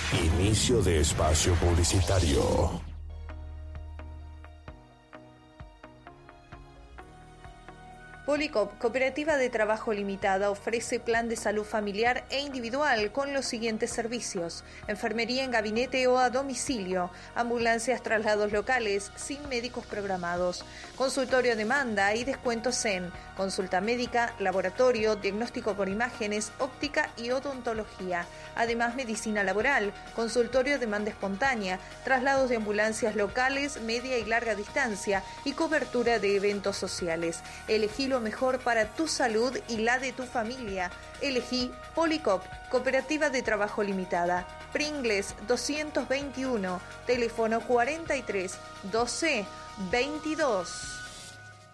Inicio de espacio publicitario. Policop, Cooperativa de Trabajo Limitada, ofrece plan de salud familiar e individual con los siguientes servicios: enfermería en gabinete o a domicilio, ambulancias, traslados locales sin médicos programados, consultorio a demanda y descuentos en consulta médica, laboratorio, diagnóstico por imágenes, óptica y odontología. Además, medicina laboral, consultorio a demanda espontánea, traslados de ambulancias locales, media y larga distancia y cobertura de eventos sociales. Elegí lo mejor para tu salud y la de tu familia. Elegí Policop, Cooperativa de Trabajo Limitada. Pringles 221, teléfono 43 12 22.